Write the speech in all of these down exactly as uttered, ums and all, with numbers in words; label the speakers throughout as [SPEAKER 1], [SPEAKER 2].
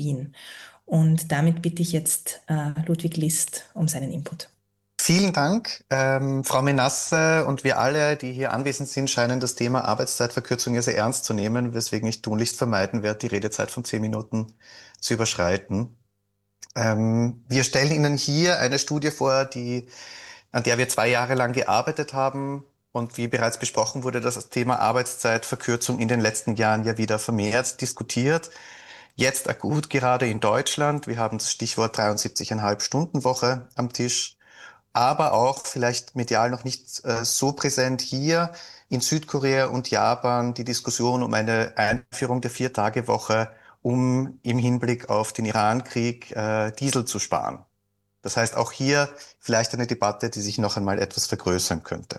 [SPEAKER 1] Wien. Und damit bitte ich jetzt äh, Ludwig List um seinen Input.
[SPEAKER 2] Vielen Dank. Ähm, Frau Menasse und wir alle, die hier anwesend sind, scheinen das Thema Arbeitszeitverkürzung ja sehr ernst zu nehmen, weswegen ich tunlichst vermeiden werde, die Redezeit von zehn Minuten zu überschreiten. Ähm, wir stellen Ihnen hier eine Studie vor, die, an der wir zwei Jahre lang gearbeitet haben. Und wie bereits besprochen wurde, das Thema Arbeitszeitverkürzung in den letzten Jahren ja wieder vermehrt diskutiert. Jetzt akut gerade in Deutschland. Wir haben das Stichwort dreiundsiebzig Komma fünf Stunden Woche am Tisch. Aber auch vielleicht medial noch nicht äh, so präsent hier in Südkorea und Japan die Diskussion um eine Einführung der Vier-Tage-Woche, um im Hinblick auf den Iran-Krieg äh, Diesel zu sparen. Das heißt auch hier vielleicht eine Debatte, die sich noch einmal etwas vergrößern könnte.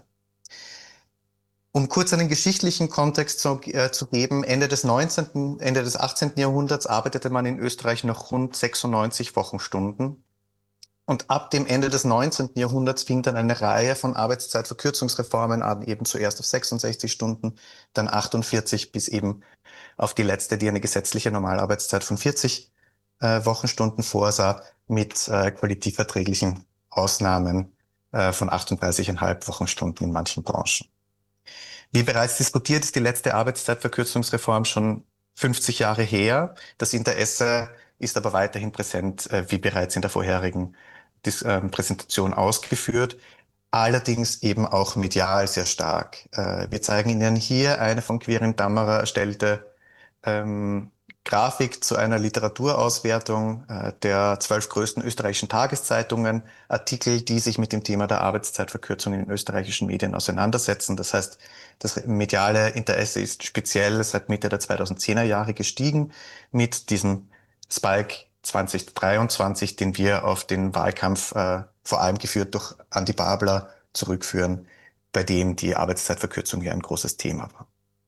[SPEAKER 2] Um kurz einen geschichtlichen Kontext zu, äh, zu geben, Ende des neunzehnten., Ende des achtzehnten. Jahrhunderts arbeitete man in Österreich noch rund sechsundneunzig Wochenstunden. Und ab dem Ende des neunzehnten. Jahrhunderts fing dann eine Reihe von Arbeitszeitverkürzungsreformen an, eben zuerst auf sechsundsechzig Stunden, dann achtundvierzig bis eben auf die letzte, die eine gesetzliche Normalarbeitszeit von vierzig äh, Wochenstunden vorsah, mit äh, kollektivverträglichen Ausnahmen äh, von achtunddreißig Komma fünf Wochenstunden in manchen Branchen. Wie bereits diskutiert, ist die letzte Arbeitszeitverkürzungsreform schon fünfzig Jahre her. Das Interesse ist aber weiterhin präsent, äh, wie bereits in der vorherigen Dis äh, Präsentation ausgeführt. Allerdings eben auch medial sehr stark. Äh, wir zeigen Ihnen hier eine von Quirin Dammerer erstellte ähm, Grafik zu einer Literaturauswertung äh, der zwölf größten österreichischen Tageszeitungen, Artikel, die sich mit dem Thema der Arbeitszeitverkürzung in den österreichischen Medien auseinandersetzen. Das heißt, das mediale Interesse ist speziell seit Mitte der zweitausendzehner Jahre gestiegen mit diesem Spike zwanzig dreiundzwanzig, den wir auf den Wahlkampf, äh, vor allem geführt durch Andi Babler, zurückführen, bei dem die Arbeitszeitverkürzung ja ein großes Thema war.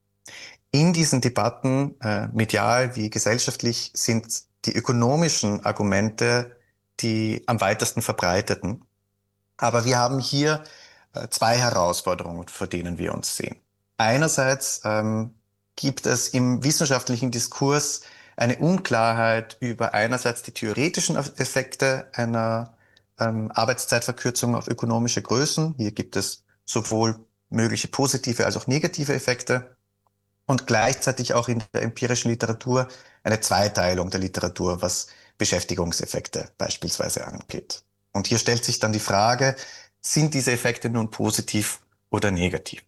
[SPEAKER 2] In diesen Debatten, äh, medial wie gesellschaftlich, sind die ökonomischen Argumente die am weitesten verbreiteten. Aber wir haben hier äh, zwei Herausforderungen, vor denen wir uns sehen. Einerseits ähm, gibt es im wissenschaftlichen Diskurs eine Unklarheit über einerseits die theoretischen Effekte einer ähm, Arbeitszeitverkürzung auf ökonomische Größen. Hier gibt es sowohl mögliche positive als auch negative Effekte. Und gleichzeitig auch in der empirischen Literatur eine Zweiteilung der Literatur, was Beschäftigungseffekte beispielsweise angeht. Und hier stellt sich dann die Frage, sind diese Effekte nun positiv oder negativ?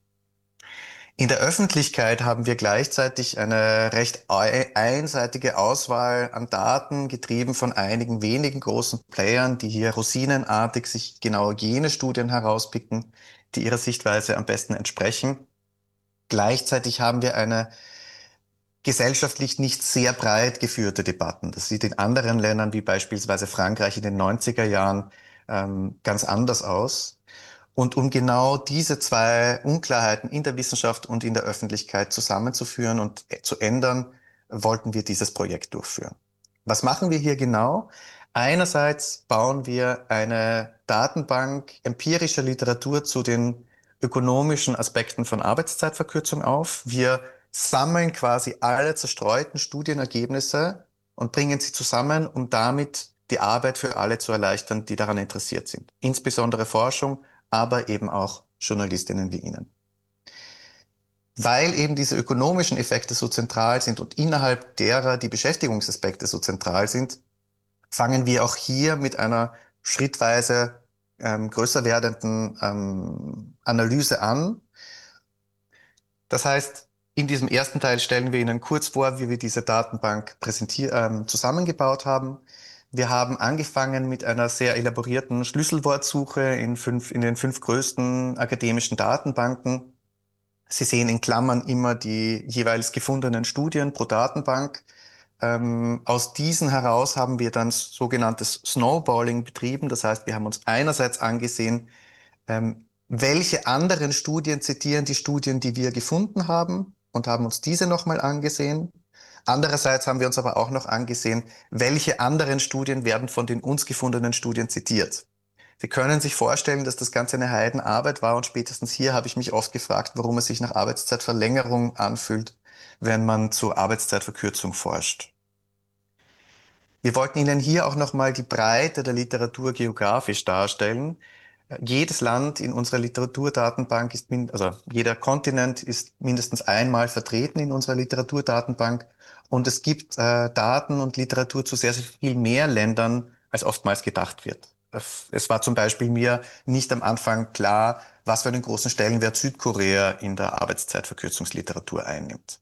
[SPEAKER 2] In der Öffentlichkeit haben wir gleichzeitig eine recht einseitige Auswahl an Daten, getrieben von einigen wenigen großen Playern, die hier rosinenartig sich genau jene Studien herauspicken, die ihrer Sichtweise am besten entsprechen. Gleichzeitig haben wir eine gesellschaftlich nicht sehr breit geführte Debatten. Das sieht in anderen Ländern wie beispielsweise Frankreich in den neunziger Jahren ähm, ganz anders aus. Und um genau diese zwei Unklarheiten in der Wissenschaft und in der Öffentlichkeit zusammenzuführen und zu ändern, wollten wir dieses Projekt durchführen. Was machen wir hier genau? Einerseits bauen wir eine Datenbank empirischer Literatur zu den ökonomischen Aspekten von Arbeitszeitverkürzung auf. Wir sammeln quasi alle zerstreuten Studienergebnisse und bringen sie zusammen, um damit die Arbeit für alle zu erleichtern, die daran interessiert sind. Insbesondere Forschung, aber eben auch Journalistinnen wie Ihnen. Weil eben diese ökonomischen Effekte so zentral sind und innerhalb derer die Beschäftigungsaspekte so zentral sind, fangen wir auch hier mit einer schrittweise ähm, größer werdenden ähm, Analyse an. Das heißt, in diesem ersten Teil stellen wir Ihnen kurz vor, wie wir diese Datenbank präsentier ähm, zusammengebaut haben. Wir haben angefangen mit einer sehr elaborierten Schlüsselwortsuche in, fünf, in den fünf größten akademischen Datenbanken. Sie sehen in Klammern immer die jeweils gefundenen Studien pro Datenbank. Ähm, aus diesen heraus haben wir dann sogenanntes Snowballing betrieben. Das heißt, wir haben uns einerseits angesehen, ähm, welche anderen Studien zitieren die Studien, die wir gefunden haben, und haben uns diese nochmal angesehen. Andererseits haben wir uns aber auch noch angesehen, welche anderen Studien werden von den uns gefundenen Studien zitiert. Sie können sich vorstellen, dass das Ganze eine Heidenarbeit war, und spätestens hier habe ich mich oft gefragt, warum es sich nach Arbeitszeitverlängerung anfühlt, wenn man zur Arbeitszeitverkürzung forscht. Wir wollten Ihnen hier auch nochmal die Breite der Literatur geografisch darstellen. Jedes Land in unserer Literaturdatenbank ist, also jeder Kontinent ist mindestens einmal vertreten in unserer Literaturdatenbank. Und es gibt äh, Daten und Literatur zu sehr, sehr viel mehr Ländern, als oftmals gedacht wird. Es war zum Beispiel mir nicht am Anfang klar, was für einen großen Stellenwert Südkorea in der Arbeitszeitverkürzungsliteratur einnimmt.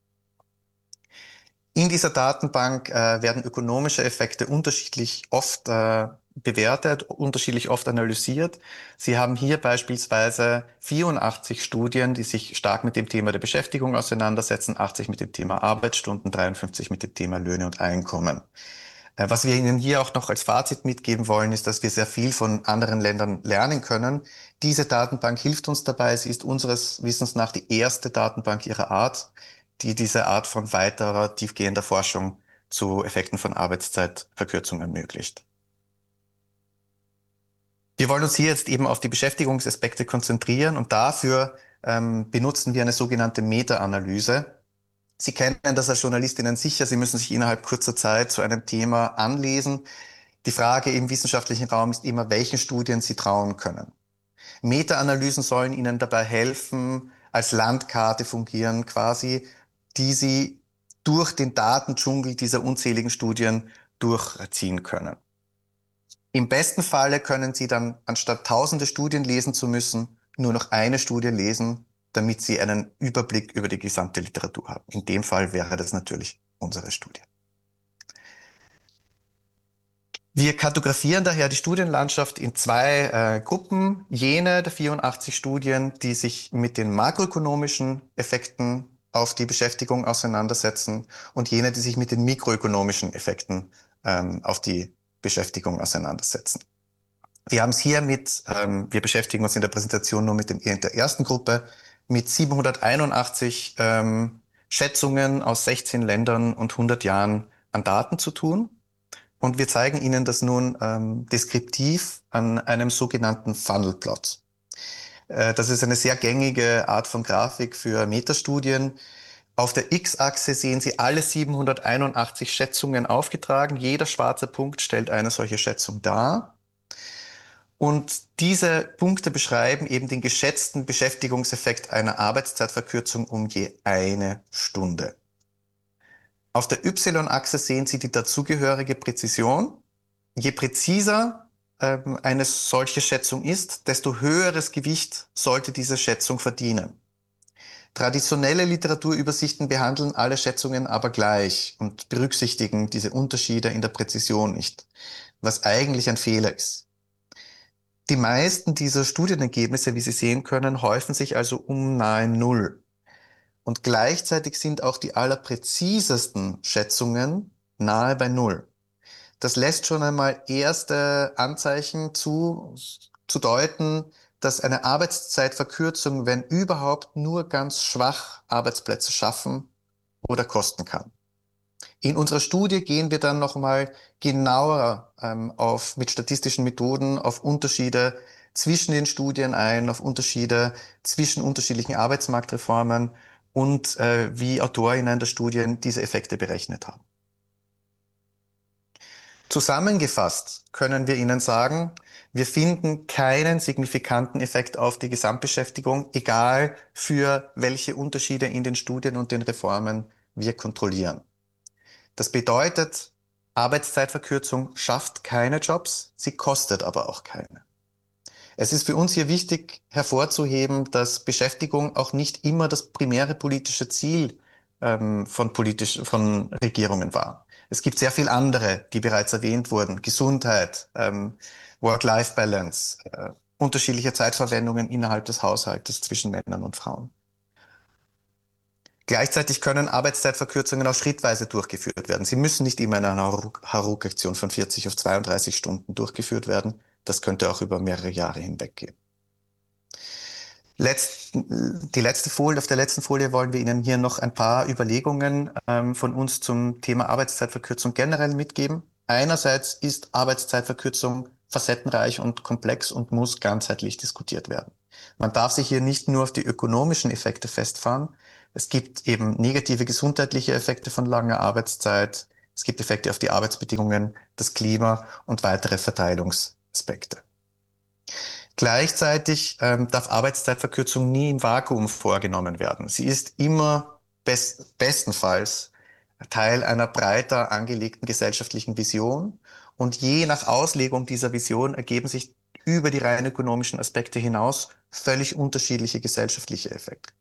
[SPEAKER 2] In dieser Datenbank äh, werden ökonomische Effekte unterschiedlich oft äh, bewertet, unterschiedlich oft analysiert. Sie haben hier beispielsweise vierundachtzig Studien, die sich stark mit dem Thema der Beschäftigung auseinandersetzen, achtzig mit dem Thema Arbeitsstunden, dreiundfünfzig mit dem Thema Löhne und Einkommen. Äh, was wir Ihnen hier auch noch als Fazit mitgeben wollen, ist, dass wir sehr viel von anderen Ländern lernen können. Diese Datenbank hilft uns dabei. Sie ist unseres Wissens nach die erste Datenbank ihrer Art, die diese Art von weiterer, tiefgehender Forschung zu Effekten von Arbeitszeitverkürzung ermöglicht. Wir wollen uns hier jetzt eben auf die Beschäftigungsaspekte konzentrieren und dafür ähm, benutzen wir eine sogenannte Meta-Analyse. Sie kennen das als Journalistinnen sicher, Sie müssen sich innerhalb kurzer Zeit zu einem Thema anlesen. Die Frage im wissenschaftlichen Raum ist immer, welchen Studien Sie trauen können. Meta-Analysen sollen Ihnen dabei helfen, als Landkarte fungieren quasi, die Sie durch den Datendschungel dieser unzähligen Studien durchziehen können. Im besten Falle können Sie dann, anstatt tausende Studien lesen zu müssen, nur noch eine Studie lesen, damit Sie einen Überblick über die gesamte Literatur haben. In dem Fall wäre das natürlich unsere Studie. Wir kartografieren daher die Studienlandschaft in zwei äh, Gruppen. Jene der vierundachtzig Studien, die sich mit den makroökonomischen Effekten auf die Beschäftigung auseinandersetzen und jene, die sich mit den mikroökonomischen Effekten ähm, auf die Beschäftigung auseinandersetzen. Wir haben es hier mit, ähm, wir beschäftigen uns in der Präsentation nur mit dem, in der ersten Gruppe, mit siebenhunderteinundachtzig ähm, Schätzungen aus sechzehn Ländern und hundert Jahren an Daten zu tun. Und wir zeigen Ihnen das nun ähm, deskriptiv an einem sogenannten Funnelplot. Äh, das ist eine sehr gängige Art von Grafik für Metastudien. Auf der X-Achse sehen Sie alle siebenhunderteinundachtzig Schätzungen aufgetragen. Jeder schwarze Punkt stellt eine solche Schätzung dar. Und diese Punkte beschreiben eben den geschätzten Beschäftigungseffekt einer Arbeitszeitverkürzung um je eine Stunde. Auf der Y-Achse sehen Sie die dazugehörige Präzision. Je präziser ähm, eine solche Schätzung ist, desto höheres Gewicht sollte diese Schätzung verdienen. Traditionelle Literaturübersichten behandeln alle Schätzungen aber gleich und berücksichtigen diese Unterschiede in der Präzision nicht, was eigentlich ein Fehler ist. Die meisten dieser Studienergebnisse, wie Sie sehen können, häufen sich also um nahe Null. Und gleichzeitig sind auch die allerpräzisesten Schätzungen nahe bei Null. Das lässt schon einmal erste Anzeichen zu, zu deuten, dass eine Arbeitszeitverkürzung, wenn überhaupt, nur ganz schwach Arbeitsplätze schaffen oder kosten kann. In unserer Studie gehen wir dann nochmal genauer ähm, auf, mit statistischen Methoden auf Unterschiede zwischen den Studien ein, auf Unterschiede zwischen unterschiedlichen Arbeitsmarktreformen und äh, wie AutorInnen der Studien diese Effekte berechnet haben. Zusammengefasst können wir Ihnen sagen, wir finden keinen signifikanten Effekt auf die Gesamtbeschäftigung, egal für welche Unterschiede in den Studien und den Reformen wir kontrollieren. Das bedeutet, Arbeitszeitverkürzung schafft keine Jobs, sie kostet aber auch keine. Es ist für uns hier wichtig hervorzuheben, dass Beschäftigung auch nicht immer das primäre politische Ziel ähm, von, politisch, von Regierungen war. Es gibt sehr viel andere, die bereits erwähnt wurden. Gesundheit, ähm, Work-Life-Balance, äh, unterschiedliche Zeitverwendungen innerhalb des Haushaltes zwischen Männern und Frauen. Gleichzeitig können Arbeitszeitverkürzungen auch schrittweise durchgeführt werden. Sie müssen nicht immer in einer Hauruck-Aktion von vierzig auf zweiunddreißig Stunden durchgeführt werden. Das könnte auch über mehrere Jahre hinweg gehen. Letzt, die letzte Folie, auf der letzten Folie wollen wir Ihnen hier noch ein paar Überlegungen ähm, von uns zum Thema Arbeitszeitverkürzung generell mitgeben. Einerseits ist Arbeitszeitverkürzung facettenreich und komplex und muss ganzheitlich diskutiert werden. Man darf sich hier nicht nur auf die ökonomischen Effekte festfahren. Es gibt eben negative gesundheitliche Effekte von langer Arbeitszeit. Es Es gibt Effekte auf die Arbeitsbedingungen, das Klima und weitere Verteilungsaspekte. Gleichzeitig ähm, darf Arbeitszeitverkürzung nie im Vakuum vorgenommen werden. Sie ist immer best, bestenfalls Teil einer breiter angelegten gesellschaftlichen Vision und je nach Auslegung dieser Vision ergeben sich über die rein ökonomischen Aspekte hinaus völlig unterschiedliche gesellschaftliche Effekte.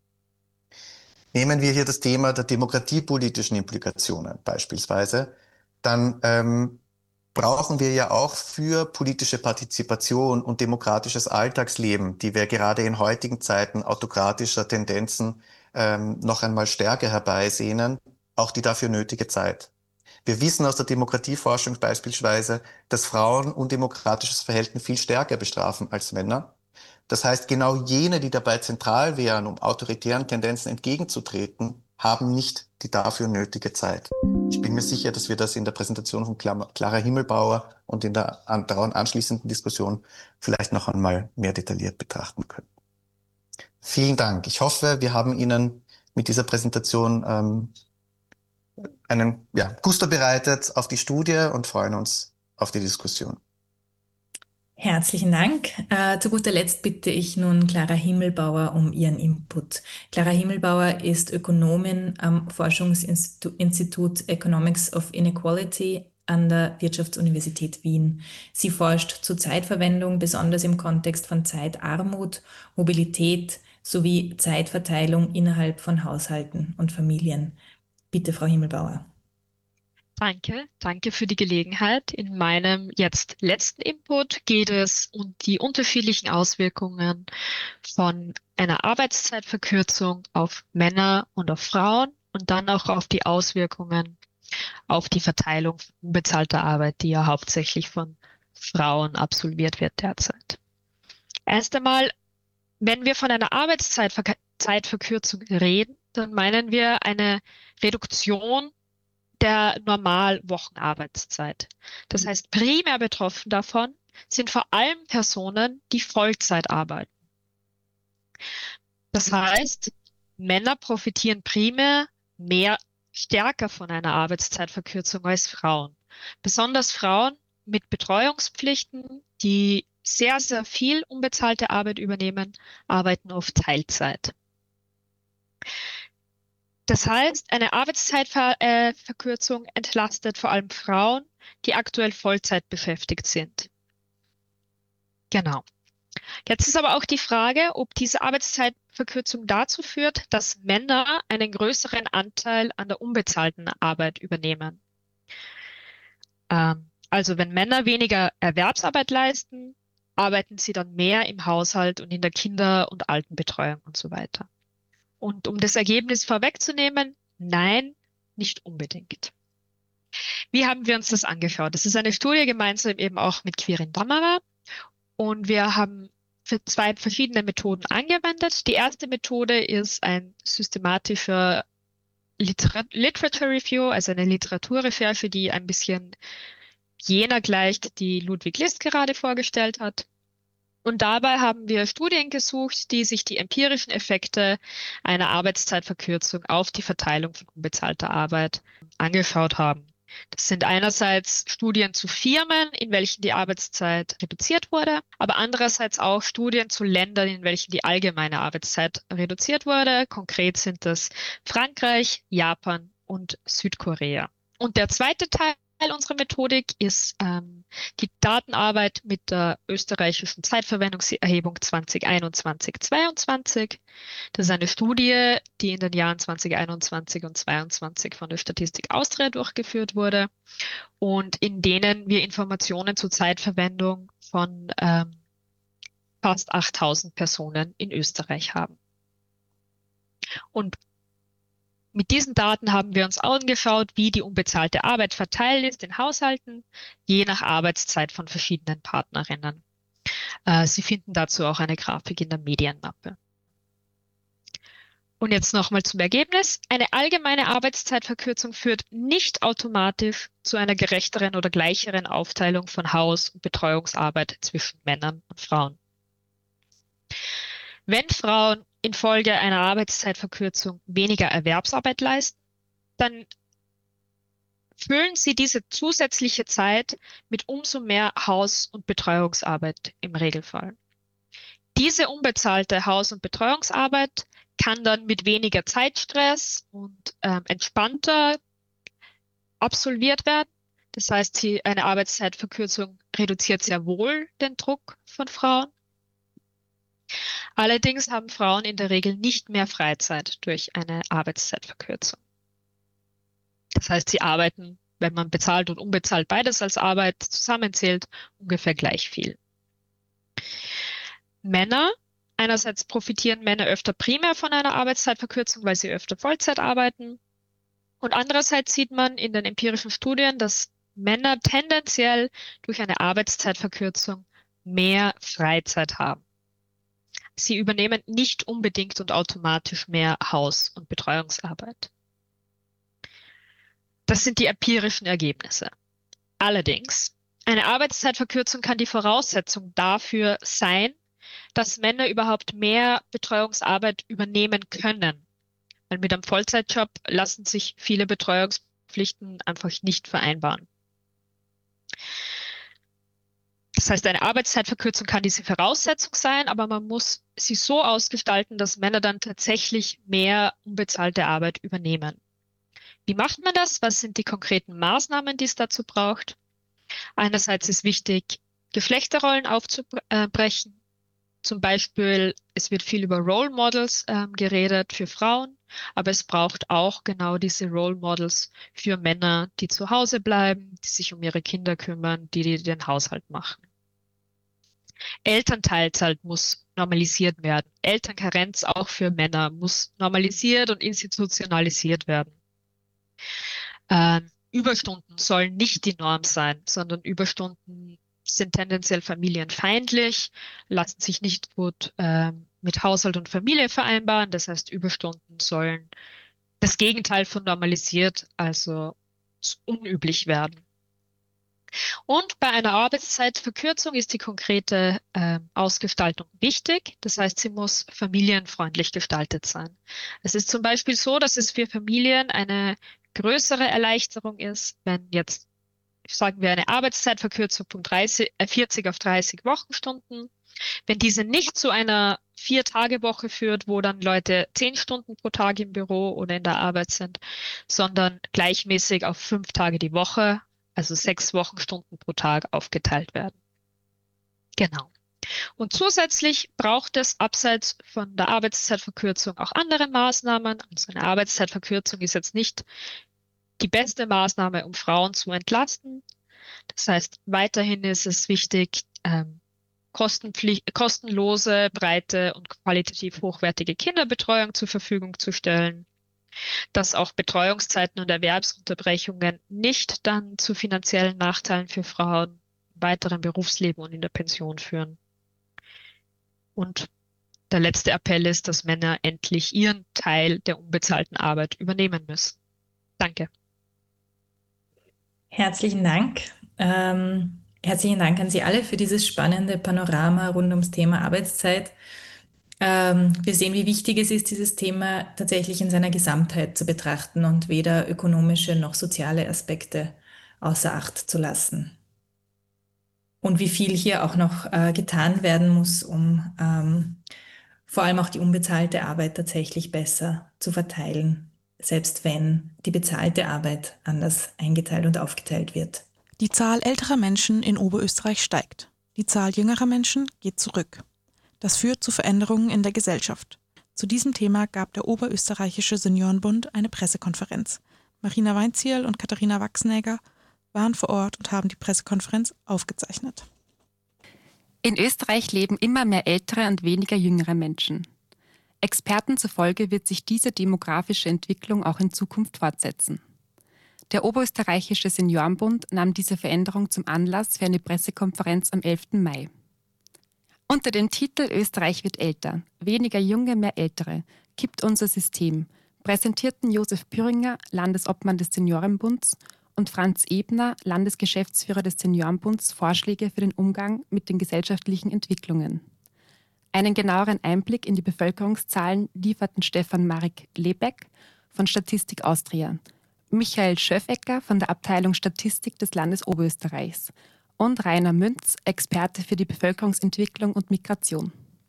[SPEAKER 2] Nehmen wir hier das Thema der demokratiepolitischen Implikationen beispielsweise, dann ähm, brauchen wir ja auch für politische Partizipation und demokratisches Alltagsleben, die wir gerade in heutigen Zeiten autokratischer Tendenzen ähm, noch einmal stärker herbeisehnen, auch die dafür nötige Zeit. Wir wissen aus der Demokratieforschung beispielsweise, dass Frauen undemokratisches Verhalten viel stärker bestrafen als Männer. Das heißt, genau jene, die dabei zentral wären, um autoritären Tendenzen entgegenzutreten, haben nicht die dafür nötige Zeit. Ich bin mir sicher, dass wir das in der Präsentation von Clara Himmelbauer und in der daran anschließenden Diskussion vielleicht noch einmal mehr detailliert betrachten können. Vielen Dank. Ich hoffe, wir haben Ihnen mit dieser Präsentation ähm, einen ja, Gusto bereitet auf die Studie und freuen uns auf die Diskussion.
[SPEAKER 1] Herzlichen Dank. Äh, zu guter Letzt bitte ich nun Clara Himmelbauer um ihren Input. Clara Himmelbauer ist Ökonomin am Forschungsinstitut Economics of Inequality an der Wirtschaftsuniversität Wien. Sie forscht zur Zeitverwendung, besonders im Kontext von Zeitarmut, Mobilität sowie Zeitverteilung innerhalb von Haushalten und Familien. Bitte, Frau Himmelbauer.
[SPEAKER 3] Danke, danke für die Gelegenheit. In meinem jetzt letzten Input geht es um die unterschiedlichen Auswirkungen von einer Arbeitszeitverkürzung auf Männer und auf Frauen und dann auch auf die Auswirkungen auf die Verteilung unbezahlter Arbeit, die ja hauptsächlich von Frauen absolviert wird derzeit. Erst einmal, wenn wir von einer Arbeitszeitverkürzung reden, dann meinen wir eine Reduktion der Normalwochenarbeitszeit. Das heißt, primär betroffen davon sind vor allem Personen, die Vollzeit arbeiten. Das heißt, Männer profitieren primär mehr stärker von einer Arbeitszeitverkürzung als Frauen. Besonders Frauen mit Betreuungspflichten, die sehr, sehr viel unbezahlte Arbeit übernehmen, arbeiten oft Teilzeit. Das heißt, eine Arbeitszeitverkürzung entlastet vor allem Frauen, die aktuell Vollzeit beschäftigt sind. Genau. Jetzt ist aber auch die Frage, ob diese Arbeitszeitverkürzung dazu führt, dass Männer einen größeren Anteil an der unbezahlten Arbeit übernehmen. Ähm, also wenn Männer weniger Erwerbsarbeit leisten, arbeiten sie dann mehr im Haushalt und in der Kinder- und Altenbetreuung und so weiter. Und um das Ergebnis vorwegzunehmen, nein, nicht unbedingt. Wie haben wir uns das angeschaut? Das ist eine Studie gemeinsam eben auch mit Quirin Dammerer und wir haben für zwei verschiedene Methoden angewendet. Die erste Methode ist ein systematischer Liter- Literature Review, also eine Literaturrecherche, die ein bisschen jener gleicht, die Ludwig List gerade vorgestellt hat. Und dabei haben wir Studien gesucht, die sich die empirischen Effekte einer Arbeitszeitverkürzung auf die Verteilung von unbezahlter Arbeit angeschaut haben. Das sind einerseits Studien zu Firmen, in welchen die Arbeitszeit reduziert wurde, aber andererseits auch Studien zu Ländern, in welchen die allgemeine Arbeitszeit reduziert wurde. Konkret sind das Frankreich, Japan und Südkorea. Und der zweite Teil unserer Methodik ist ähm, die Datenarbeit mit der österreichischen Zeitverwendungserhebung zwanzig einundzwanzig zweiundzwanzig. Das ist eine Studie, die in den Jahren zwanzig einundzwanzig und zweiundzwanzig von der Statistik Austria durchgeführt wurde und in denen wir Informationen zur Zeitverwendung von ähm, fast achttausend Personen in Österreich haben. Und mit diesen Daten haben wir uns angeschaut, wie die unbezahlte Arbeit verteilt ist in Haushalten, je nach Arbeitszeit von verschiedenen Partnerinnen. Äh, Sie finden dazu auch eine Grafik in der Medienmappe. Und jetzt nochmal zum Ergebnis. Eine allgemeine Arbeitszeitverkürzung führt nicht automatisch zu einer gerechteren oder gleicheren Aufteilung von Haus- und Betreuungsarbeit zwischen Männern und Frauen. Wenn Frauen infolge einer Arbeitszeitverkürzung weniger Erwerbsarbeit leisten, dann füllen Sie diese zusätzliche Zeit mit umso mehr Haus- und Betreuungsarbeit im Regelfall. Diese unbezahlte Haus- und Betreuungsarbeit kann dann mit weniger Zeitstress und ähm, entspannter absolviert werden. Das heißt, sie, eine Arbeitszeitverkürzung reduziert sehr wohl den Druck von Frauen. Allerdings haben Frauen in der Regel nicht mehr Freizeit durch eine Arbeitszeitverkürzung. Das heißt, sie arbeiten, wenn man bezahlt und unbezahlt beides als Arbeit zusammenzählt, ungefähr gleich viel. Männer, einerseits profitieren Männer öfter primär von einer Arbeitszeitverkürzung, weil sie öfter Vollzeit arbeiten. Und andererseits sieht man in den empirischen Studien, dass Männer tendenziell durch eine Arbeitszeitverkürzung mehr Freizeit haben. Sie übernehmen nicht unbedingt und automatisch mehr Haus- und Betreuungsarbeit. Das sind die empirischen Ergebnisse. Allerdings, eine Arbeitszeitverkürzung kann die Voraussetzung dafür sein, dass Männer überhaupt mehr Betreuungsarbeit übernehmen können. Weil mit einem Vollzeitjob lassen sich viele Betreuungspflichten einfach nicht vereinbaren. Das heißt, eine Arbeitszeitverkürzung kann diese Voraussetzung sein, aber man muss sie so ausgestalten, dass Männer dann tatsächlich mehr unbezahlte Arbeit übernehmen. Wie macht man das? Was sind die konkreten Maßnahmen, die es dazu braucht? Einerseits ist wichtig, Geschlechterrollen aufzubrechen. Zum Beispiel, es wird viel über Role Models ähm, geredet für Frauen, aber es braucht auch genau diese Role Models für Männer, die zu Hause bleiben, die sich um ihre Kinder kümmern, die, die den Haushalt machen. Elternteilzeit muss normalisiert werden. Elternkarenz auch für Männer muss normalisiert und institutionalisiert werden. Ähm, Überstunden sollen nicht die Norm sein, sondern Überstunden sind tendenziell familienfeindlich, lassen sich nicht gut äh, mit Haushalt und Familie vereinbaren. Das heißt, Überstunden sollen das Gegenteil von normalisiert, also unüblich werden. Und bei einer Arbeitszeitverkürzung ist die konkrete äh, Ausgestaltung wichtig. Das heißt, sie muss familienfreundlich gestaltet sein. Es ist zum Beispiel so, dass es für Familien eine größere Erleichterung ist, wenn jetzt, sagen wir, eine Arbeitszeitverkürzung von dreißig, äh, vierzig auf dreißig Wochenstunden, wenn diese nicht zu einer Vier-Tage-Woche führt, wo dann Leute zehn Stunden pro Tag im Büro oder in der Arbeit sind, sondern gleichmäßig auf fünf Tage die Woche, also sechs Wochenstunden pro Tag aufgeteilt werden. Genau. Und zusätzlich braucht es abseits von der Arbeitszeitverkürzung auch andere Maßnahmen. Also eine Arbeitszeitverkürzung ist jetzt nicht die beste Maßnahme, um Frauen zu entlasten. Das heißt, weiterhin ist es wichtig, ähm, kostenlose, breite und qualitativ hochwertige Kinderbetreuung zur Verfügung zu stellen, dass auch Betreuungszeiten und Erwerbsunterbrechungen nicht dann zu finanziellen Nachteilen für Frauen im weiteren Berufsleben und in der Pension führen. Und der letzte Appell ist, dass Männer endlich ihren Teil der unbezahlten Arbeit übernehmen müssen. Danke.
[SPEAKER 1] Herzlichen Dank. Ähm, herzlichen Dank an Sie alle für dieses spannende Panorama rund ums Thema Arbeitszeit. Ähm, wir sehen, wie wichtig es ist, dieses Thema tatsächlich in seiner Gesamtheit zu betrachten und weder ökonomische noch soziale Aspekte außer Acht zu lassen. Und wie viel hier auch noch äh, getan werden muss, um ähm, vor allem auch die unbezahlte Arbeit tatsächlich besser zu verteilen, selbst wenn die bezahlte Arbeit anders eingeteilt und aufgeteilt wird.
[SPEAKER 4] Die Zahl älterer Menschen in Oberösterreich steigt. Die Zahl jüngerer Menschen geht zurück. Das führt zu Veränderungen in der Gesellschaft. Zu diesem Thema gab der Oberösterreichische Seniorenbund eine Pressekonferenz. Marina Weinzierl und Katharina Wachsnäger waren vor Ort und haben die Pressekonferenz aufgezeichnet.
[SPEAKER 5] In Österreich leben immer mehr ältere und weniger jüngere Menschen. Experten zufolge wird sich diese demografische Entwicklung auch in Zukunft fortsetzen. Der Oberösterreichische Seniorenbund nahm diese Veränderung zum Anlass für eine Pressekonferenz am elften Mai. Unter dem Titel Österreich wird älter, weniger Junge, mehr Ältere, kippt unser System, präsentierten Josef Püringer, Landesobmann des Seniorenbunds, und Franz Ebner, Landesgeschäftsführer des Seniorenbunds, Vorschläge für den Umgang mit den gesellschaftlichen Entwicklungen. Einen genaueren Einblick in die Bevölkerungszahlen lieferten Stefan Marek Lebeck von Statistik Austria, Michael Schöffecker von der Abteilung Statistik des Landes Oberösterreichs und Rainer Münz, Experte für die Bevölkerungsentwicklung und Migration.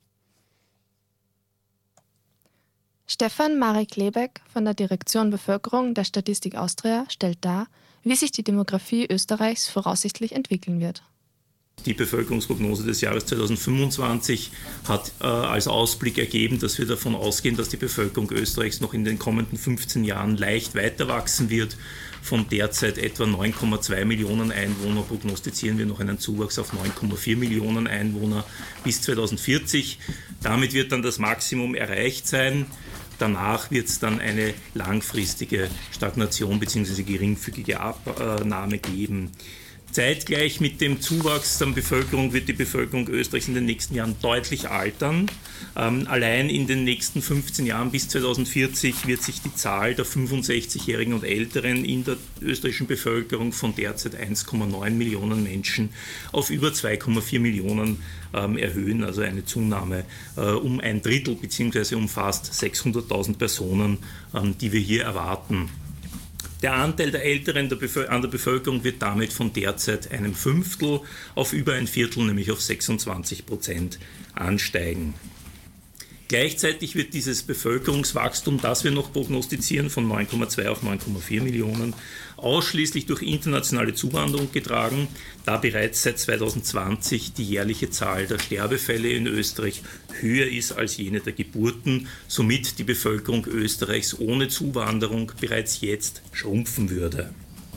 [SPEAKER 6] Stefan Marek Lebeck von der Direktion Bevölkerung der Statistik Austria stellt dar, wie sich die Demografie Österreichs voraussichtlich entwickeln wird.
[SPEAKER 7] Die Bevölkerungsprognose des Jahres zweitausendfünfundzwanzig hat äh, als Ausblick ergeben, dass wir davon ausgehen, dass die Bevölkerung Österreichs noch in den kommenden fünfzehn Jahren leicht weiter wachsen wird. Von derzeit etwa neun Komma zwei Millionen Einwohner prognostizieren wir noch einen Zuwachs auf neun Komma vier Millionen Einwohner bis zweitausendvierzig. Damit wird dann das Maximum erreicht sein. Danach wird es dann eine langfristige Stagnation bzw. geringfügige Abnahme geben. Zeitgleich mit dem Zuwachs der Bevölkerung wird die Bevölkerung Österreichs in den nächsten Jahren deutlich altern. Ähm, allein in den nächsten fünfzehn Jahren bis zweitausendvierzig wird sich die Zahl der fünfundsechzigjährigen und Älteren in der österreichischen Bevölkerung von derzeit eins Komma neun Millionen Menschen auf über zwei Komma vier Millionen ähm, erhöhen, also eine Zunahme äh, um ein Drittel bzw. um fast sechshunderttausend Personen, ähm, die wir hier erwarten. Der Anteil der Älteren an der Bevölkerung wird damit von derzeit einem Fünftel auf über ein Viertel, nämlich auf sechsundzwanzig Prozent, ansteigen. Gleichzeitig wird dieses Bevölkerungswachstum, das wir noch prognostizieren, von neun Komma zwei auf neun Komma vier Millionen, ausschließlich durch internationale Zuwanderung getragen, da bereits seit zweitausendzwanzig die jährliche Zahl der Sterbefälle in Österreich höher ist als jene der Geburten, somit die Bevölkerung Österreichs ohne Zuwanderung bereits jetzt schrumpfen würde.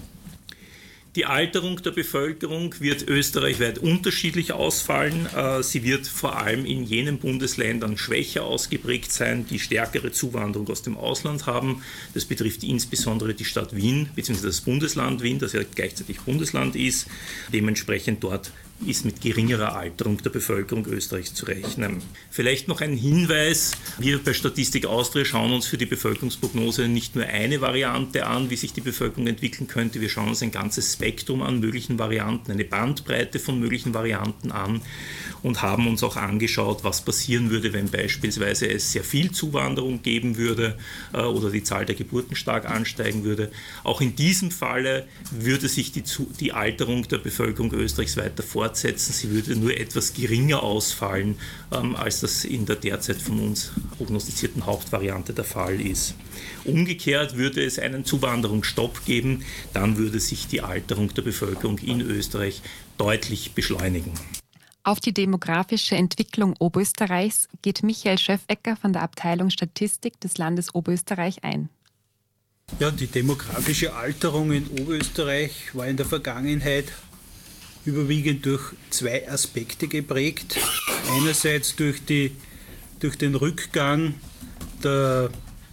[SPEAKER 7] Die Alterung der Bevölkerung wird österreichweit unterschiedlich ausfallen. Sie wird vor allem in jenen Bundesländern schwächer ausgeprägt sein, die stärkere Zuwanderung aus dem Ausland haben. Das betrifft insbesondere die Stadt Wien bzw. das Bundesland Wien, das ja gleichzeitig Bundesland ist. Dementsprechend dort ist mit geringerer Alterung der Bevölkerung Österreichs zu rechnen. Vielleicht noch ein Hinweis: Wir bei Statistik Austria schauen uns für die Bevölkerungsprognose nicht nur eine Variante an, wie sich die Bevölkerung entwickeln könnte. Wir schauen uns ein ganzes Spektrum an möglichen Varianten, eine Bandbreite von möglichen Varianten an und haben uns auch angeschaut, was passieren würde, wenn beispielsweise es sehr viel Zuwanderung geben würde äh, oder die Zahl der Geburten stark ansteigen würde. Auch in diesem Falle würde sich die, die Alterung der Bevölkerung Österreichs weiter fortsetzen. Sie würde nur etwas geringer ausfallen, ähm, als das in der derzeit von uns prognostizierten Hauptvariante der Fall ist. Umgekehrt würde es einen Zuwanderungsstopp geben, dann würde sich die Alterung der Bevölkerung in Österreich deutlich beschleunigen.
[SPEAKER 5] Auf die demografische Entwicklung Oberösterreichs geht Michael Schöffecker von der Abteilung Statistik des Landes Oberösterreich ein.
[SPEAKER 8] Ja, die demografische Alterung in Oberösterreich war in der Vergangenheit überwiegend durch zwei Aspekte geprägt. Einerseits durch, die, durch den Rückgang der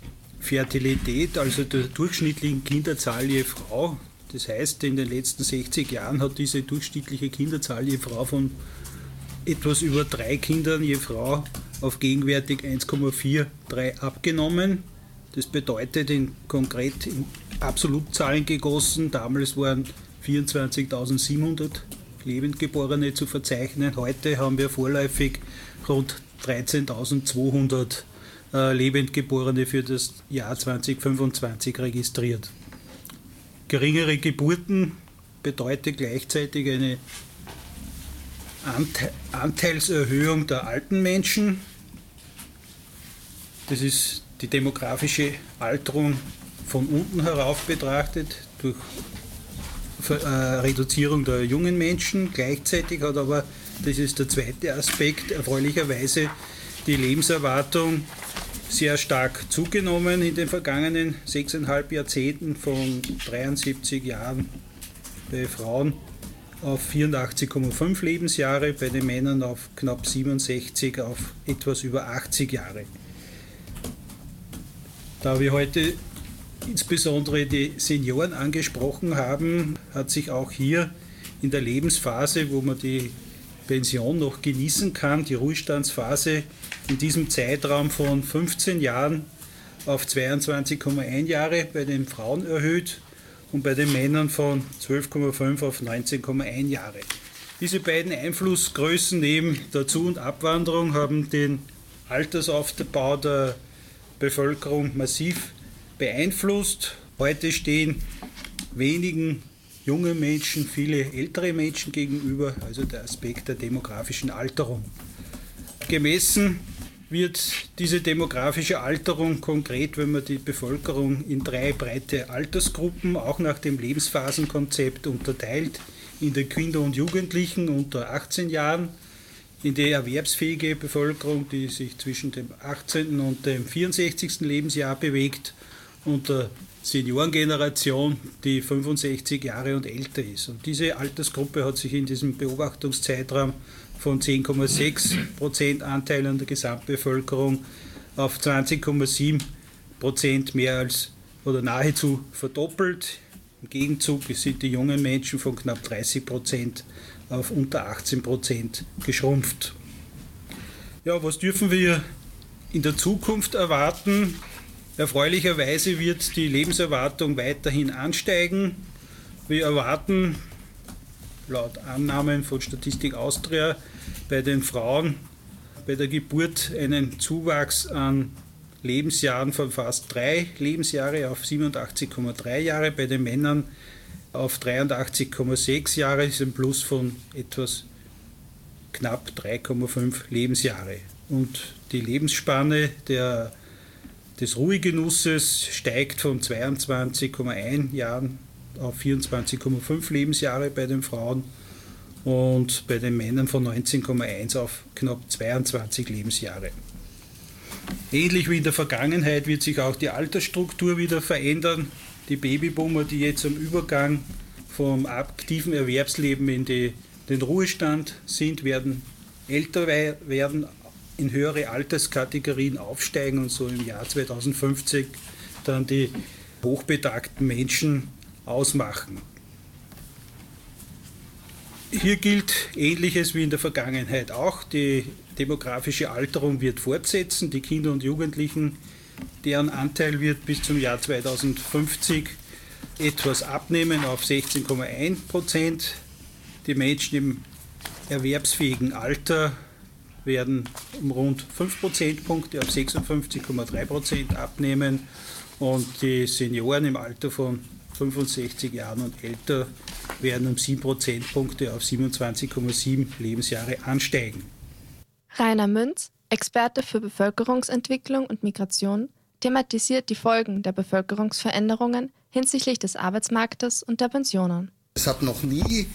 [SPEAKER 8] Fertilität, also der durchschnittlichen Kinderzahl je Frau. Das heißt, in den letzten sechzig Jahren hat diese durchschnittliche Kinderzahl je Frau von etwas über drei Kindern je Frau auf gegenwärtig eins Komma dreiundvierzig abgenommen. Das bedeutet in konkret in Absolutzahlen gegossen, damals waren vierundzwanzigtausendsiebenhundert Lebendgeborene zu verzeichnen. Heute haben wir vorläufig rund dreizehntausendzweihundert äh, Lebendgeborene für das Jahr zweitausendfünfundzwanzig registriert. Geringere Geburten bedeutet gleichzeitig eine Ante- Anteilserhöhung der alten Menschen. Das ist die demografische Alterung von unten herauf betrachtet, durch Reduzierung der jungen Menschen. Gleichzeitig hat aber, das ist der zweite Aspekt, erfreulicherweise die Lebenserwartung sehr stark zugenommen in den vergangenen sechseinhalb Jahrzehnten, von dreiundsiebzig Jahren bei Frauen auf vierundachtzig Komma fünf Lebensjahre, bei den Männern auf knapp siebenundsechzig, auf etwas über achtzig Jahre. Da wir heute insbesondere die Senioren angesprochen haben, hat sich auch hier in der Lebensphase, wo man die Pension noch genießen kann, die Ruhestandsphase in diesem Zeitraum von fünfzehn Jahren auf zweiundzwanzig Komma eins Jahre bei den Frauen erhöht und bei den Männern von zwölf Komma fünf auf neunzehn Komma eins Jahre. Diese beiden Einflussgrößen neben der Zu- und Abwanderung haben den Altersaufbau der Bevölkerung massiv beeinflusst. Heute stehen wenigen junge Menschen, viele ältere Menschen gegenüber, also der Aspekt der demografischen Alterung. Gemessen wird diese demografische Alterung konkret, wenn man die Bevölkerung in drei breite Altersgruppen, auch nach dem Lebensphasenkonzept unterteilt, in den Kinder und Jugendlichen unter achtzehn Jahren, in die erwerbsfähige Bevölkerung, die sich zwischen dem achtzehnten und dem vierundsechzigsten Lebensjahr bewegt, und der Seniorengeneration, die fünfundsechzig Jahre und älter ist. Und diese Altersgruppe hat sich in diesem Beobachtungszeitraum von zehn Komma sechs Prozent Anteil an der Gesamtbevölkerung auf zwanzig Komma sieben Prozent mehr als oder nahezu verdoppelt. Im Gegenzug sind die jungen Menschen von knapp dreißig Prozent auf unter achtzehn Prozent geschrumpft. Ja, was dürfen wir in der Zukunft erwarten? Erfreulicherweise wird die Lebenserwartung weiterhin ansteigen. Wir erwarten laut Annahmen von Statistik Austria bei den Frauen bei der Geburt einen Zuwachs an Lebensjahren von fast drei Lebensjahre auf siebenundachtzig Komma drei Jahre, bei den Männern auf dreiundachtzig Komma sechs Jahre, ist ein Plus von etwas knapp drei Komma fünf Lebensjahre. Und die Lebensspanne der des Ruhegenusses steigt von zweiundzwanzig Komma eins Jahren auf vierundzwanzig Komma fünf Lebensjahre bei den Frauen und bei den Männern von neunzehn Komma eins auf knapp zweiundzwanzig Lebensjahre. Ähnlich wie in der Vergangenheit wird sich auch die Altersstruktur wieder verändern. Die Babyboomer, die jetzt am Übergang vom aktiven Erwerbsleben in die, den Ruhestand sind, werden älter werden, in höhere Alterskategorien aufsteigen und so im Jahr zweitausendfünfzig dann die hochbetagten Menschen ausmachen. Hier gilt Ähnliches wie in der Vergangenheit auch. Die demografische Alterung wird fortsetzen. Die Kinder und Jugendlichen, deren Anteil wird bis zum Jahr zweitausendfünfzig etwas abnehmen auf sechzehn Komma eins Prozent. Die Menschen im erwerbsfähigen Alter werden um rund fünf Prozentpunkte auf sechsundfünfzig Komma drei Prozent abnehmen und die Senioren im Alter von fünfundsechzig Jahren und älter werden um sieben Prozentpunkte auf siebenundzwanzig Komma sieben Lebensjahre ansteigen.
[SPEAKER 6] Rainer Münz, Experte für Bevölkerungsentwicklung und Migration, thematisiert die Folgen der Bevölkerungsveränderungen hinsichtlich des Arbeitsmarktes und der Pensionen.
[SPEAKER 9] Es hat noch nie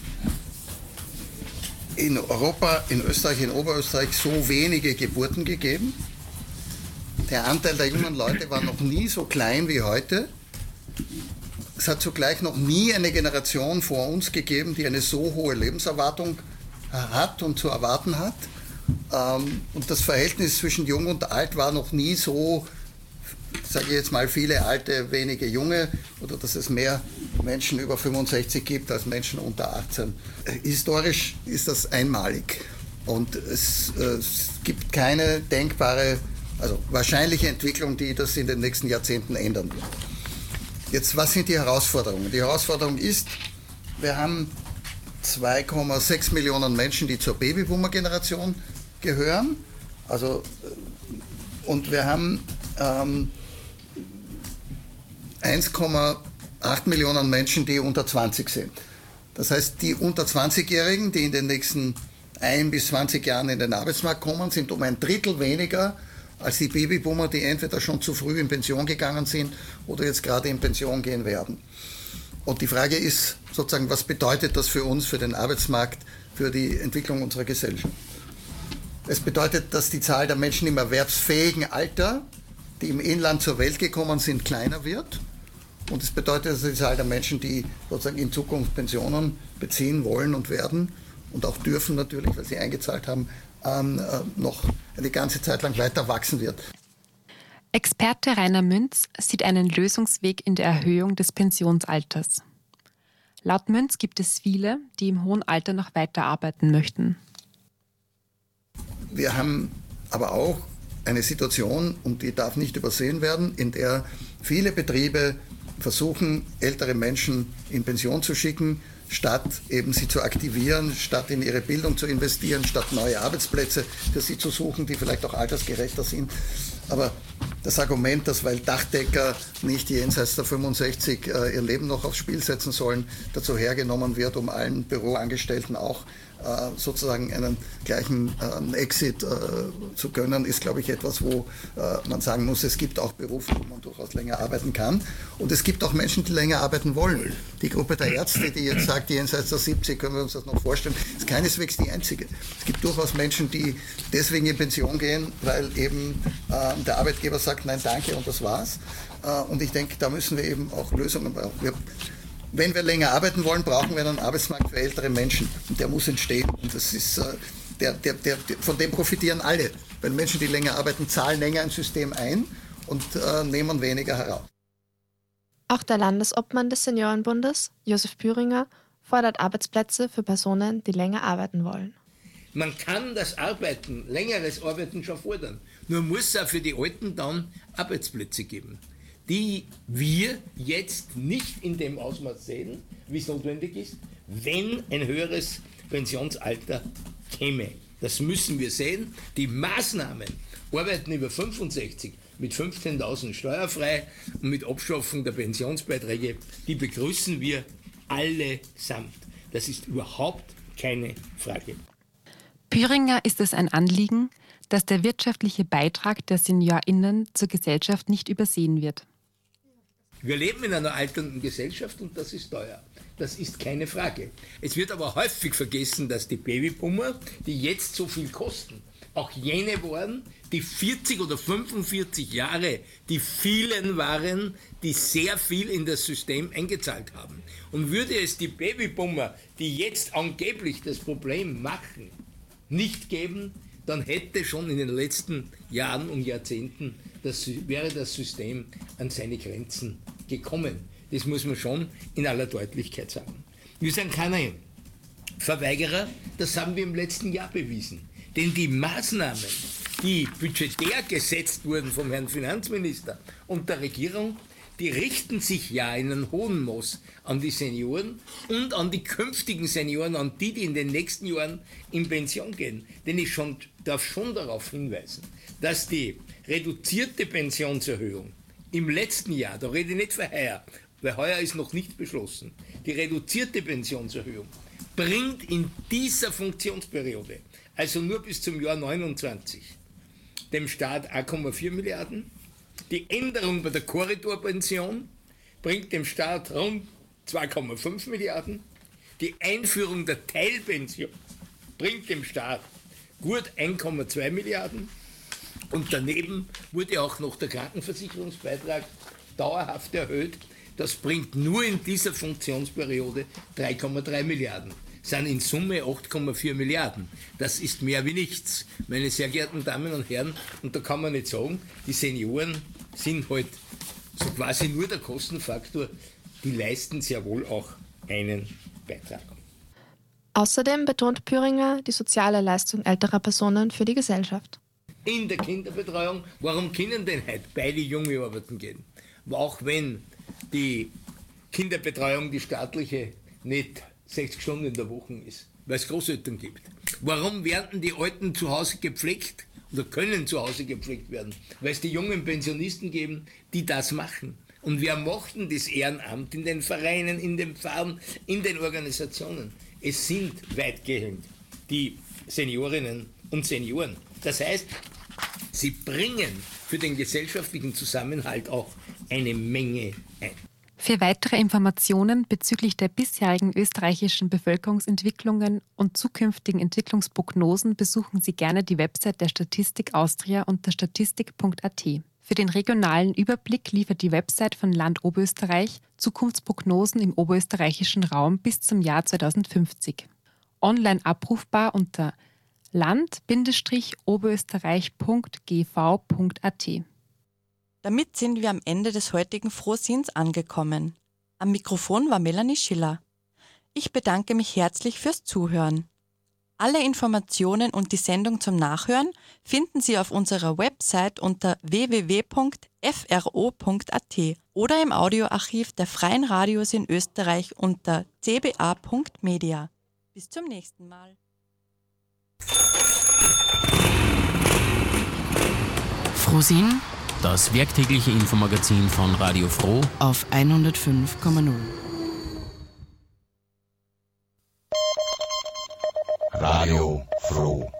[SPEAKER 9] in Europa, in Österreich, in Oberösterreich so wenige Geburten gegeben. Der Anteil der jungen Leute war noch nie so klein wie heute. Es hat zugleich noch nie eine Generation vor uns gegeben, die eine so hohe Lebenserwartung hat und zu erwarten hat. Und das Verhältnis zwischen Jung und Alt war noch nie so, sage ich jetzt mal, viele Alte, wenige Junge, oder dass es mehr Menschen über fünfundsechzig gibt als Menschen unter achtzehn. Historisch ist das einmalig und es, es gibt keine denkbare, also wahrscheinliche Entwicklung, die das in den nächsten Jahrzehnten ändern wird. Jetzt, was sind die Herausforderungen? Die Herausforderung ist, wir haben zwei Komma sechs Millionen Menschen, die zur Babyboomer-Generation gehören, also, und wir haben ähm, eins Komma acht Millionen Menschen, die unter zwanzig sind. Das heißt, die unter zwanzigjährigen, die in den nächsten ein bis zwanzig Jahren in den Arbeitsmarkt kommen, sind um ein Drittel weniger als die Babyboomer, die entweder schon zu früh in Pension gegangen sind oder jetzt gerade in Pension gehen werden. Und die Frage ist sozusagen, was bedeutet das für uns, für den Arbeitsmarkt, für die Entwicklung unserer Gesellschaft? Es bedeutet, dass die Zahl der Menschen im erwerbsfähigen Alter, die im Inland zur Welt gekommen sind, kleiner wird. Und es bedeutet, dass die Zahl der Menschen, die sozusagen in Zukunft Pensionen beziehen wollen und werden und auch dürfen natürlich, weil sie eingezahlt haben, ähm, noch eine ganze Zeit lang weiter wachsen wird.
[SPEAKER 5] Experte Rainer Münz sieht einen Lösungsweg in der Erhöhung des Pensionsalters. Laut Münz gibt es viele, die im hohen Alter noch weiter arbeiten möchten.
[SPEAKER 9] Wir haben aber auch eine Situation, und die darf nicht übersehen werden, in der viele Betriebe versuchen, ältere Menschen in Pension zu schicken, statt eben sie zu aktivieren, statt in ihre Bildung zu investieren, statt neue Arbeitsplätze für sie zu suchen, die vielleicht auch altersgerechter sind. Aber das Argument, dass weil Dachdecker nicht jenseits der fünfundsechzig äh, ihr Leben noch aufs Spiel setzen sollen, dazu hergenommen wird, um allen Büroangestellten auch äh, sozusagen einen gleichen ähm, Exit äh, zu gönnen, ist, glaube ich, etwas, wo äh, man sagen muss, es gibt auch Berufe, wo man durchaus länger arbeiten kann. Und es gibt auch Menschen, die länger arbeiten wollen. Die Gruppe der Ärzte, die jetzt sagt, jenseits der siebzig, können wir uns das noch vorstellen, ist keineswegs die einzige. Es gibt durchaus Menschen, die deswegen in Pension gehen, weil eben äh, der Arbeitgeber sagt, nein, danke und das war's. Äh, und ich denke, da müssen wir eben auch Lösungen brauchen. Wir, wenn wir länger arbeiten wollen, brauchen wir einen Arbeitsmarkt für ältere Menschen. Und der muss entstehen. Und das ist, äh, der, der, der, von dem profitieren alle. Weil Menschen, die länger arbeiten, zahlen länger ins System ein und äh, nehmen weniger heraus.
[SPEAKER 6] Auch der Landesobmann des Seniorenbundes, Josef Püringer, fordert Arbeitsplätze für Personen, die länger arbeiten wollen.
[SPEAKER 10] Man kann das Arbeiten, längeres Arbeiten schon fordern. Nur muss es auch für die Alten dann Arbeitsplätze geben, die wir jetzt nicht in dem Ausmaß sehen, wie es notwendig ist, wenn ein höheres Pensionsalter käme. Das müssen wir sehen. Die Maßnahmen, Arbeiten über fünfundsechzig mit fünfzehntausend steuerfrei und mit Abschaffung der Pensionsbeiträge, die begrüßen wir allesamt. Das ist überhaupt keine Frage.
[SPEAKER 5] Püringer ist es ein Anliegen, dass der wirtschaftliche Beitrag der SeniorInnen zur Gesellschaft nicht übersehen wird.
[SPEAKER 10] Wir leben in einer alternden Gesellschaft und das ist teuer. Das ist keine Frage. Es wird aber häufig vergessen, dass die Babyboomer, die jetzt so viel kosten, auch jene waren, die vierzig oder fünfundvierzig Jahre die vielen waren, die sehr viel in das System eingezahlt haben. Und würde es die Babyboomer, die jetzt angeblich das Problem machen, nicht geben, dann hätte schon in den letzten Jahren und Jahrzehnten das, wäre das System an seine Grenzen gekommen. Das muss man schon in aller Deutlichkeit sagen. Wir sind keine Verweigerer, das haben wir im letzten Jahr bewiesen. Denn die Maßnahmen, die budgetär gesetzt wurden vom Herrn Finanzminister und der Regierung, die richten sich ja in einem hohen Maß an die Senioren und an die künftigen Senioren, an die, die in den nächsten Jahren in Pension gehen. Denn ich schon, darf schon darauf hinweisen, dass die reduzierte Pensionserhöhung im letzten Jahr, da rede ich nicht für heuer, weil heuer ist noch nicht beschlossen, die reduzierte Pensionserhöhung bringt in dieser Funktionsperiode, also nur bis zum Jahr neunundzwanzig, dem Staat eins Komma vier Milliarden. Die Änderung bei der Korridorpension bringt dem Staat rund zwei Komma fünf Milliarden. Die Einführung der Teilpension bringt dem Staat gut eins Komma zwei Milliarden. Und daneben wurde auch noch der Krankenversicherungsbeitrag dauerhaft erhöht. Das bringt nur in dieser Funktionsperiode drei Komma drei Milliarden. Das sind in Summe acht Komma vier Milliarden. Das ist mehr wie nichts, meine sehr geehrten Damen und Herren. Und da kann man nicht sagen, die Senioren sind halt so quasi nur der Kostenfaktor. Die leisten sehr wohl auch einen Beitrag.
[SPEAKER 6] Außerdem betont Püringer die soziale Leistung älterer Personen für die Gesellschaft.
[SPEAKER 10] In der Kinderbetreuung, warum können denn heute beide Junge arbeiten gehen? Auch wenn die Kinderbetreuung, die staatliche, nicht sechzig Stunden in der Woche ist, weil es Großeltern gibt. Warum werden die Alten zu Hause gepflegt oder können zu Hause gepflegt werden? Weil es die jungen Pensionisten geben, die das machen. Und wir mochten das Ehrenamt in den Vereinen, in den Pfarren, in den Organisationen. Es sind weitgehend die Seniorinnen und Senioren. Das heißt, sie bringen für den gesellschaftlichen Zusammenhalt auch eine Menge ein.
[SPEAKER 5] Für weitere Informationen bezüglich der bisherigen österreichischen Bevölkerungsentwicklungen und zukünftigen Entwicklungsprognosen besuchen Sie gerne die Website der Statistik Austria unter statistik punkt a t. Für den regionalen Überblick liefert die Website von Land Oberösterreich Zukunftsprognosen im oberösterreichischen Raum bis zum Jahr zweitausendfünfzig. Online abrufbar unter land oberösterreich punkt g v punkt a t.
[SPEAKER 11] Damit sind wir am Ende des heutigen Frohsinns angekommen. Am Mikrofon war Melanie Schiller. Ich bedanke mich herzlich fürs Zuhören. Alle Informationen und die Sendung zum Nachhören finden Sie auf unserer Website unter w w w punkt f r o punkt a t oder im Audioarchiv der Freien Radios in Österreich unter c b a punkt media. Bis zum nächsten Mal.
[SPEAKER 12] Frohsinn Das werktägliche Infomagazin von Radio Froh
[SPEAKER 13] auf hundertfünf Komma null.
[SPEAKER 14] Radio Froh.